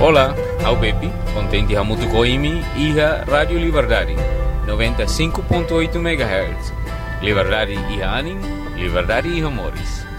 Olá, ao Pepe, contente a muito coimi e a Rádio Liberdade, 95.8 MHz. Liberdade e Anim, Liberdade e Amores.